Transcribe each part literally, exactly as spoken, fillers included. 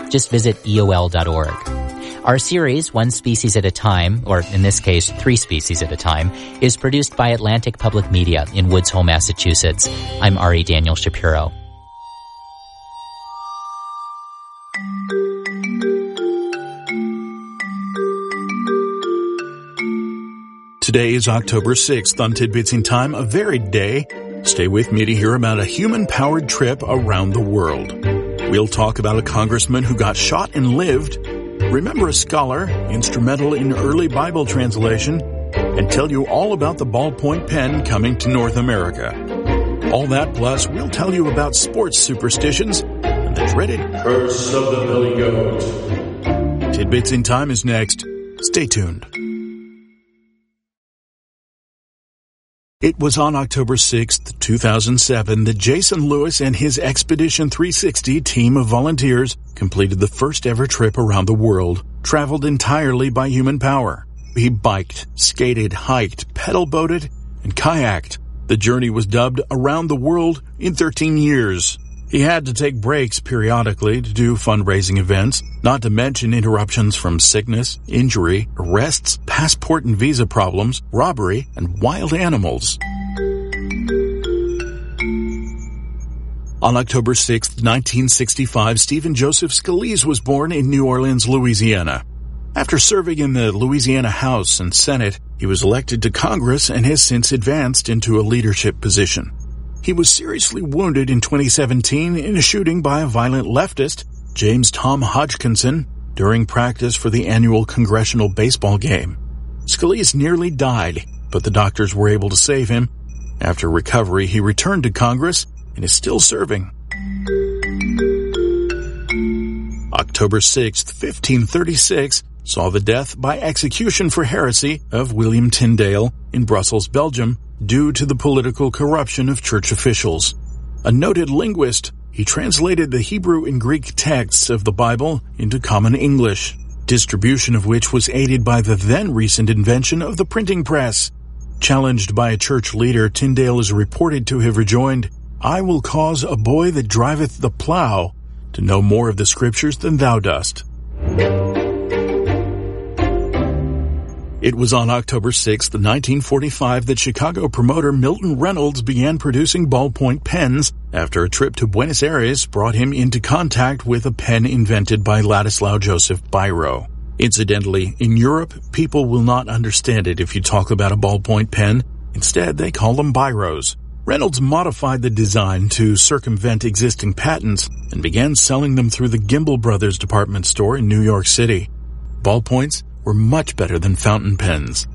just visit E O L dot org. Our series, One Species at a Time, or in this case, Three Species at a Time, is produced by Atlantic Public Media in Woods Hole, Massachusetts. I'm Ari Daniel Shapiro. Today is October sixth. On Tidbits in Time, a varied day. Stay with me to hear about a human-powered trip around the world. We'll talk about a congressman who got shot and lived, remember a scholar instrumental in early Bible translation, and tell you all about the ballpoint pen coming to North America. All that plus we'll tell you about sports superstitions and the dreaded Curse of the Billy Goat. Tidbits in Time is next. Stay tuned. It was on October sixth, two thousand seven, that Jason Lewis and his Expedition three sixty team of volunteers completed the first ever trip around the world, traveled entirely by human power. He biked, skated, hiked, pedal boated, and kayaked. The journey was dubbed Around the World in thirteen years. He had to take breaks periodically to do fundraising events, not to mention interruptions from sickness, injury, arrests, passport and visa problems, robbery, and wild animals. On October sixth, nineteen sixty-five, Stephen Joseph Scalise was born in New Orleans, Louisiana. After serving in the Louisiana House and Senate, he was elected to Congress and has since advanced into a leadership position. He was seriously wounded in twenty seventeen in a shooting by a violent leftist, James Tom Hodgkinson, during practice for the annual congressional baseball game. Scalise nearly died, but the doctors were able to save him. After recovery, he returned to Congress and is still serving. October sixth, fifteen thirty-six, saw the death by execution for heresy of William Tyndale in Brussels, Belgium, due to the political corruption of church officials. A noted linguist, he translated the Hebrew and Greek texts of the Bible into common English, distribution of which was aided by the then recent invention of the printing press. Challenged by a church leader, Tyndale is reported to have rejoined, "I will cause a boy that driveth the plow to know more of the scriptures than thou dost." It was on October sixth, nineteen forty-five, that Chicago promoter Milton Reynolds began producing ballpoint pens after a trip to Buenos Aires brought him into contact with a pen invented by Ladislao Joseph Biro. Incidentally, in Europe, people will not understand it if you talk about a ballpoint pen. Instead, they call them Biros. Reynolds modified the design to circumvent existing patents and began selling them through the Gimbel Brothers department store in New York City. Ballpoints were much better than fountain pens.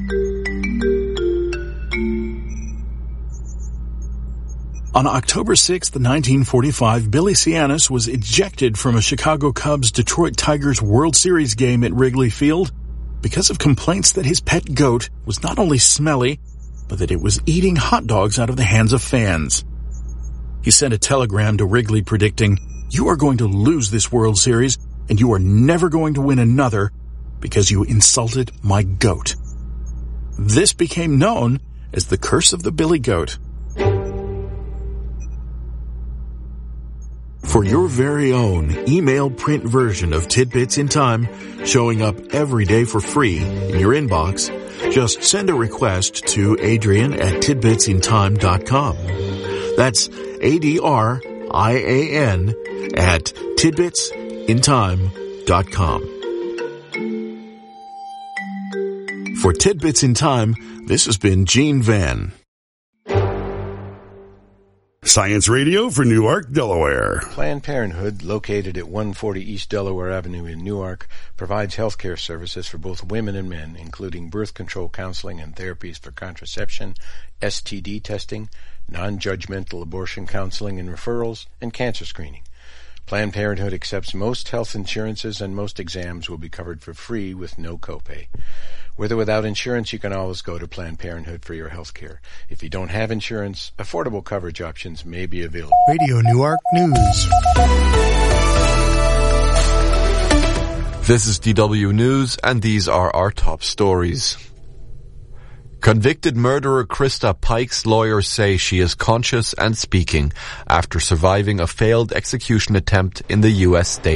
On October sixth, nineteen forty-five, Billy Sianis was ejected from a Chicago Cubs-Detroit Tigers World Series game at Wrigley Field because of complaints that his pet goat was not only smelly, but that it was eating hot dogs out of the hands of fans. He sent a telegram to Wrigley predicting, "You are going to lose this World Series, and you are never going to win another because you insulted my goat." This became known as the Curse of the Billy Goat. For your very own email print version of Tidbits in Time, showing up every day for free in your inbox, just send a request to Adrian at tidbits in time dot com. That's A D R I A N at tidbits in time dot com. For Tidbits in Time, this has been Gene Van. Science Radio for Newark, Delaware. Planned Parenthood, located at one forty East Delaware Avenue in Newark, provides health care services for both women and men, including birth control counseling and therapies for contraception, S T D testing, non-judgmental abortion counseling and referrals, and cancer screening. Planned Parenthood accepts most health insurances, and most exams will be covered for free with no copay. With or without insurance, you can always go to Planned Parenthood for your health care. If you don't have insurance, affordable coverage options may be available. Radio Newark News. This is D W News, and these are our top stories. Convicted murderer Krista Pike's lawyers say she is conscious and speaking after surviving a failed execution attempt in the U S state